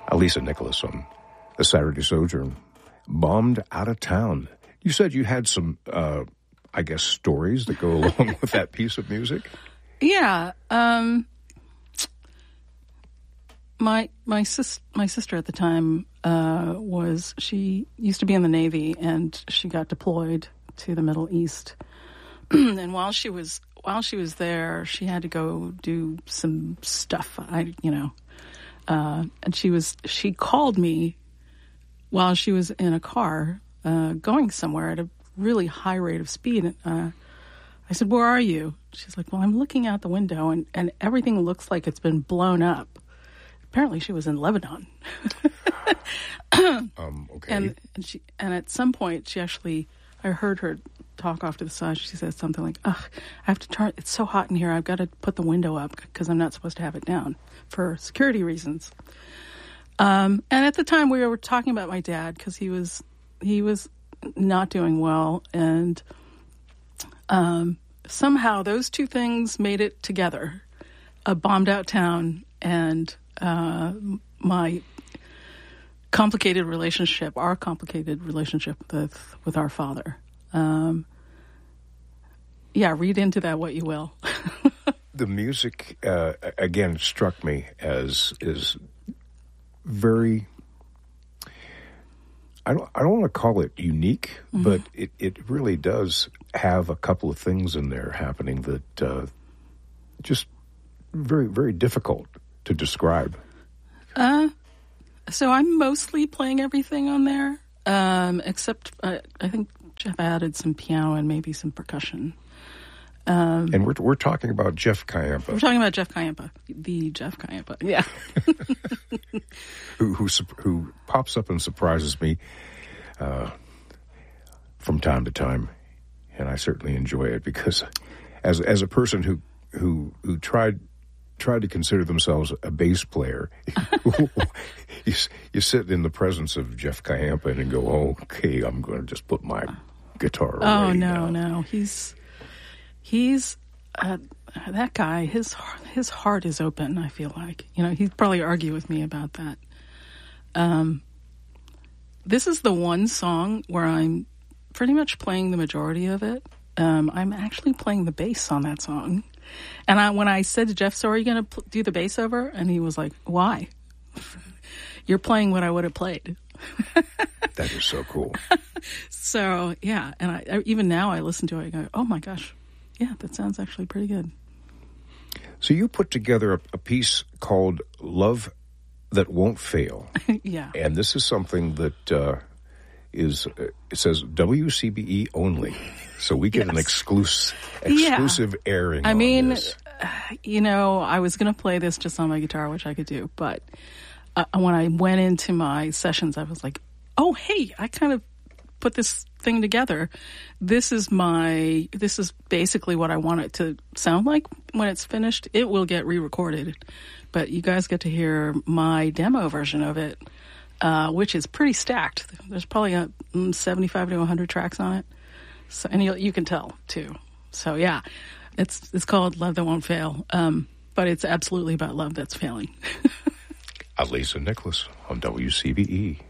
Alisa Nicholas on the Saturday Sojourn. Bombed Out of Town. You said you had some, I guess, stories that go along with that piece of music? Yeah. My sister at the time she used to be in the Navy, and she got deployed to the Middle East. And while she was there, she had to go do some stuff. And she called me while she was in a car going somewhere at a really high rate of speed. I said, "Where are you?" She's like, "Well, I'm looking out the window, and everything looks like it's been blown up." Apparently, she was in Lebanon. Okay. And at some point, I heard her talk off to the side. She said something like, "Ugh, I have to turn. It's so hot in here. I've got to put the window up because I'm not supposed to have it down for security reasons." And at the time, we were talking about my dad because he was not doing well, and somehow those two things made it together: a bombed out town and my complicated relationship, our complicated relationship with our father. Read into that what you will. The music, again, struck me as is very, I don't want to call it unique, but it really does have a couple of things in there happening that just very, very difficult to describe. So I'm mostly playing everything on there, except I think Jeff added some piano and maybe some percussion. And we're talking about Jeff Kayempa. We're talking about Jeff Kayempa, the Jeff Kayempa, yeah. who pops up and surprises me from time to time, and I certainly enjoy it because, as a person who tried to consider themselves a bass player, you sit in the presence of Jeff Kayempa and go, "Oh, okay, I'm going to just put my guitar away." Oh no, he's that guy. His heart is open. I feel like he'd probably argue with me about that. This is the one song where I'm pretty much playing the majority of it. I'm actually playing the bass on that song. And when I said to Jeff, "So are you going to do the bass over?" And he was like, "Why? You're playing what I would have played." That is so cool. So, yeah. And I even now I listen to it and go, "Oh my gosh. Yeah, that sounds actually pretty good." So you put together a piece called Love That Won't Fail. Yeah. And this is something that it says WCBE only. So we get an exclusive airing on this. I was going to play this just on my guitar, which I could do. But when I went into my sessions, I was like, "Oh, hey, I kind of put this thing together. This is basically what I want it to sound like when it's finished. It will get re-recorded, but you guys get to hear my demo version of it, which is pretty stacked. There's probably 75 to 100 tracks on it. So, and you can tell too. So yeah, it's called Love That Won't Fail, but it's absolutely about love that's failing." Alisa Nicholas on WCBE.